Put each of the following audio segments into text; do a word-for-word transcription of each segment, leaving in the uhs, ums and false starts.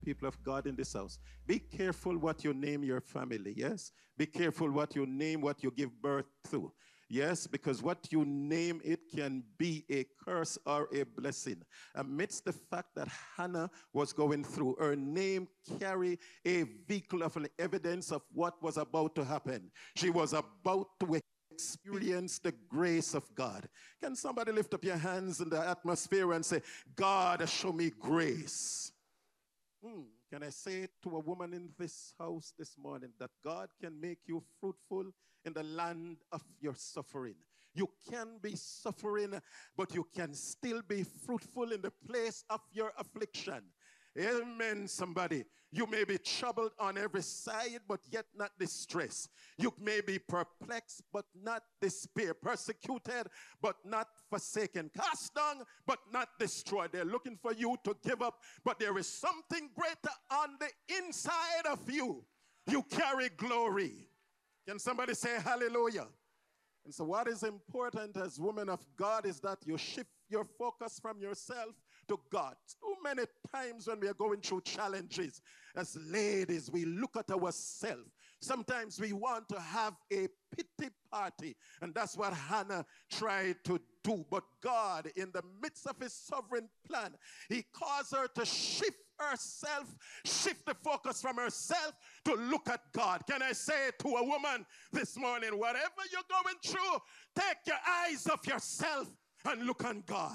People of God in this house, be careful what you name your family, yes? Be careful what you name, what you give birth to. Yes, because what you name it can be a curse or a blessing. Amidst the fact that Hannah was going through, her name carried a vehicle of an evidence of what was about to happen. She was about to experience the grace of God. Can somebody lift up your hands in the atmosphere and say, God, show me grace? Hmm. Can I say to a woman in this house this morning that God can make you fruitful in the land of your suffering? You can be suffering, but you can still be fruitful in the place of your affliction. Amen, somebody. You may be troubled on every side, but yet not distressed. You may be perplexed, but not despair. Persecuted, but not forsaken. Cast down, but not destroyed. They're looking for you to give up, but there is something greater on the inside of you. You carry glory. Can somebody say hallelujah? And so what is important as women of God is that you shift your focus from yourself to God. Too many times when we are going through challenges, as ladies, we look at ourselves. Sometimes we want to have a pity party, and that's what Hannah tried to do. But God, in the midst of his sovereign plan, he caused her to shift herself, shift the focus from herself to look at God. Can I say to a woman this morning, whatever you're going through, take your eyes off yourself and look on God.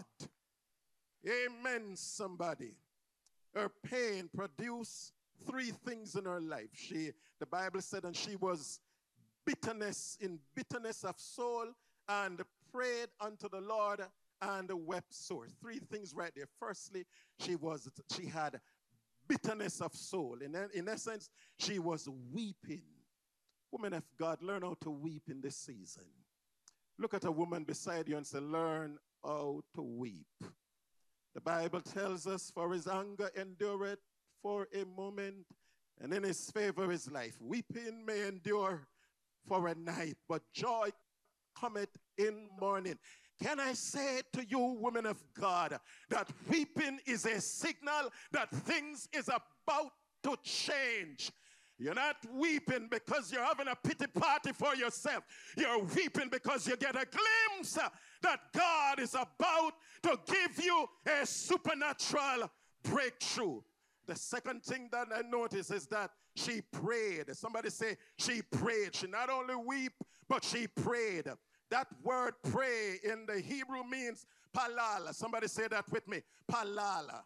Amen, somebody. Her pain produced three things in her life. She, the Bible said, and she was bitterness, in bitterness of soul, and prayed unto the Lord and wept sore. Three things right there. Firstly, she was, she had bitterness of soul. In, in essence, she was weeping. Women of God, learn how to weep in this season. Look at a woman beside you and say, learn how to weep. The Bible tells us, for his anger endureth for a moment, and in his favor is life. Weeping may endure for a night, but joy cometh in morning. Can I say to you, women of God, that weeping is a signal that things is about to change? You're not weeping because you're having a pity party for yourself. You're weeping because you get a glimpse that God is about to give you a supernatural breakthrough. The second thing that I notice is that she prayed. Somebody say she prayed. She not only weep, but she prayed. That word pray in the Hebrew means palala. Somebody say that with me. Palala.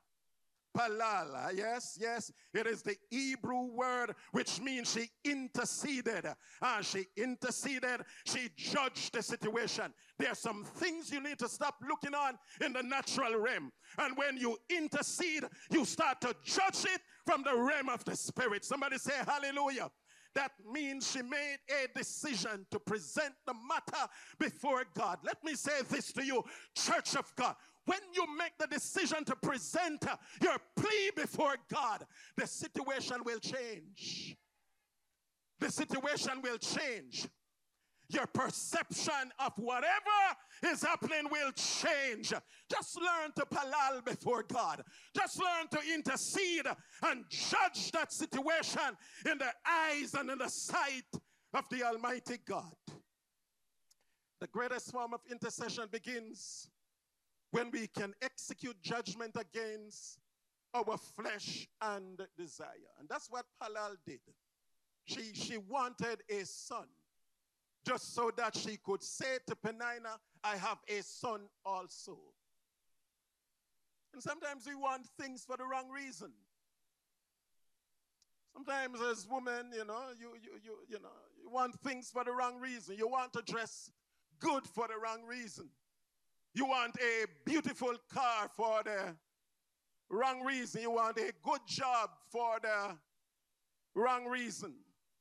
Palala, yes, yes. It is the Hebrew word which means she interceded. Uh, she interceded. She judged the situation. There are some things you need to stop looking on in the natural realm. And when you intercede, you start to judge it from the realm of the spirit. Somebody say hallelujah. That means she made a decision to present the matter before God. Let me say this to you, church of God. When you make the decision to present your plea before God, the situation will change. The situation will change. Your perception of whatever is happening will change. Just learn to palal before God. Just learn to intercede and judge that situation in the eyes and in the sight of the Almighty God. The greatest form of intercession begins when we can execute judgment against our flesh and desire. And that's what Palal did. She, she wanted a son, just so that she could say to Penina, I have a son also. And sometimes we want things for the wrong reason. Sometimes as women, you know, you, you, you, you know, you want things for the wrong reason. You want to dress good for the wrong reason. You want a beautiful car for the wrong reason. You want a good job for the wrong reason.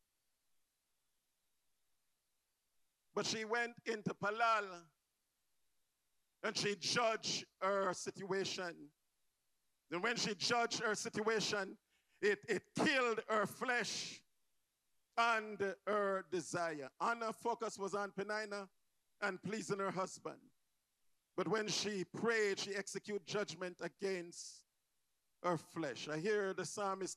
But she went into Palal and she judged her situation. And when she judged her situation, it, it killed her flesh and her desire. Anna's focus was on Penina and pleasing her husband. But when she prayed, she executed judgment against her flesh. I hear the psalmist